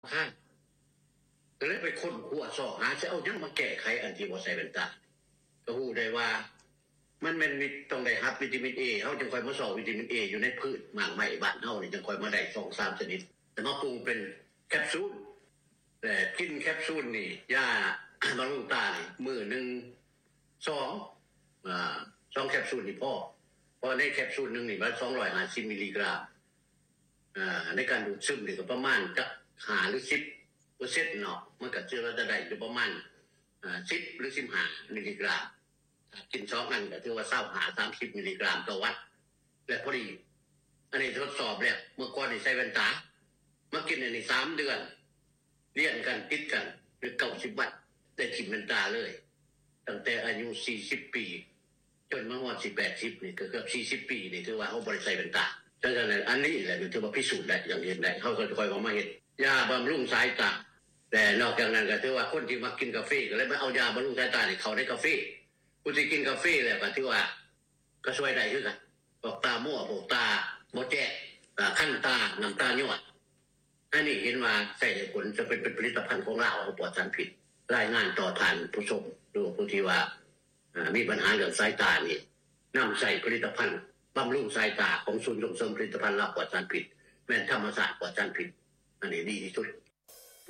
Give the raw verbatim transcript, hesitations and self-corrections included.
ข้างก็เลยไปค้นคว้าสอบหาจะเอายังมาแก้ไขอันที่บ่ใส่แว่นตาก็ฮู้ได้ว่ามันแม่นมีต้องได้รับวิตามิน A เฮาจึงค่อยมาสอบวิตามิน A อยู่ในพืชหมากไม้บ้านเฮานี่จึงค่อยมาได้ สองสาม ชนิดแต่มาปรุงเป็นแคปซูลแต่กินแคปซูลนี่ยาบำรุงตานี่มื้อนึงสองอ่าสองแคปซูลนี่พอเพราะในแคปซูลนึงนี่มันสองร้อยห้าสิบมิลลิกรัมอ่าในการดูดซึมนี่ก็ประมาณจักห้าหรือสิบเปอร์เซ็นต์เนาะมันก็จะว่าจะได้อยู่ประมาณอ่าสิบหรือสิบห้ามิลลิกรัมกินซองนั้นก็ถือว่าเศร้าหาสามสิบมิลลิกรัมต่อวันและพอดีอันนี้ทดสอบแล้วเมื่อก่อนนี่ใส่แว่นตามากินอันนี้สามเดือนเรียนกันติดกันหรือเก้าสิบวันได้กินแว่นตาเลยตั้งแต่อายุสี่สิบปีจนมาฮอดสิบแปดสิบนี่ก็เกือบสี่สิบปีนี่ถือว่าเฮาบ่ได้ใส่แว่นตาดังนั้นอันนี้แหละถือว่าพิสูจน์ได้อย่างเห็นได้เฮาก็ค่อยเอามาเฮ็ดยาบำรุงสายตาแต่นอกจากนั้นก็ถือว่าคนที่มากินกาแฟก็เลยมาเอายาบำรุงสายตานี่เข้าในกาแฟผู้ที่กินกาแฟแล้วก็ถือว่าก็ช่วยได้คือกันพวกตามั่วพวกตาบ่แจ้อ่าคันตาน้ำตาย้อยอันนี้เห็นว่าใส่ได้ผลจะเป็นเป็นผลิตภัณฑ์ของเราปลอดสารพิษรายงานต่อท่านผู้ชมหรือผู้ที่ว่าอ่ามีปัญหาเรื่องสายตานี่นำใส่ผลิตภัณฑ์บำรุงสายตาของศูนย์ส่งเสริมผลิตภัณฑ์เราปลอดสารพิษแม่นธรรมศาสตร์ปลอดสารพิษอันนี้ดีที่สุด